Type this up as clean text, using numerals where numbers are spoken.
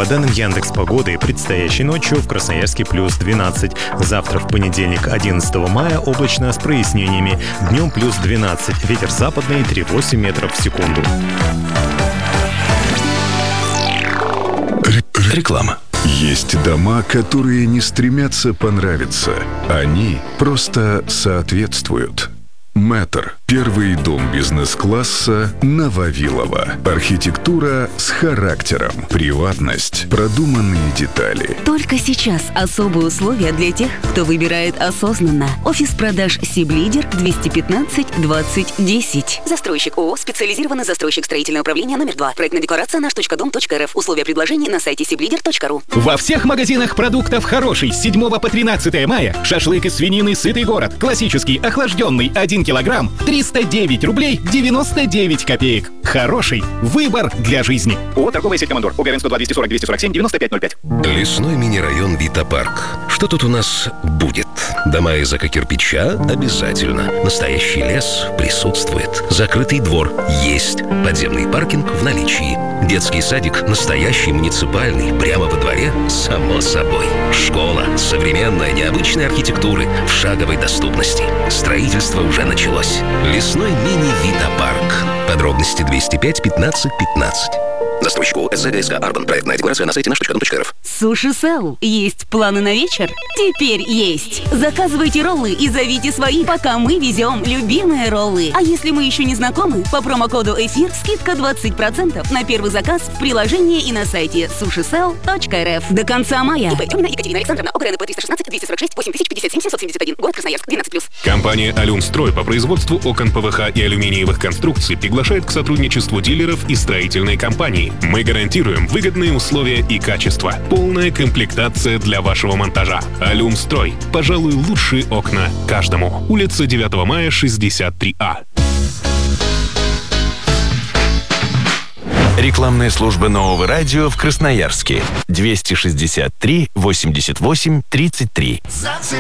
По данным Яндекс.Погоды, предстоящей ночью в Красноярске плюс 12. Завтра, в понедельник, 11 мая, облачно с прояснениями. Днем плюс 12. Ветер западный 3,8 метров в секунду. Реклама. Есть дома, которые не стремятся понравиться. Они просто соответствуют. Мэтр. Первый дом бизнес-класса на Вавилова. Архитектура с характером. Приватность. Продуманные детали. Только сейчас особые условия для тех, кто выбирает осознанно. Офис продаж Сиблидер 215 20 10. Застройщик ООО «Специализированный застройщик строительного управления номер 2». Проектная декларация наш.дом.рф. Условия предложений на сайте сиблидер.ру. Во всех магазинах продуктов «Хороший» с 7 по 13 мая шашлык из свинины «Сытый город». Классический, охлажденный 1 килограмм. 309 рублей 99 копеек. «Хороший» — выбор для жизни. ООО «Торговая сеть Командор». УГРН 102 240 247 9505. Лесной мини-район Вита-парк. Что тут у нас будет? Дома из эко-кирпича обязательно. Настоящий лес присутствует. Закрытый двор есть. Подземный паркинг в наличии. Детский садик настоящий, муниципальный, прямо во дворе, само собой. Школа современной, необычной архитектуры в шаговой доступности. Строительство уже началось. Лесной мини-Вита-парк. Подробности 205 15 15. Застройщику СЗГСК «Арбан». Проектная декларация на сайте наш.дом.рф. Суши Сел. Есть планы на вечер? Теперь есть. Заказывайте роллы и зовите свои, пока мы везем любимые роллы. А если мы еще не знакомы, по промокоду «Эфир» скидка 20% на первый заказ в приложении и на сайте sushicell.rf. До конца мая. ИП Тёмина Екатерина Александровна, ОГРН 316 246 8057 771. Город Красноярск, 12+. Компания «Алюмстрой» по производству окон ПВХ и алюминиевых конструкций приглашает к сотрудничеству дилеров и строительной компании. Мы гарантируем выгодные условия и качество. Полная комплектация для вашего монтажа. «Алюмстрой». Пожалуй, лучшие окна каждому. Улица 9 мая, 63А. Рекламная служба Нового радио в Красноярске. 263 88 33.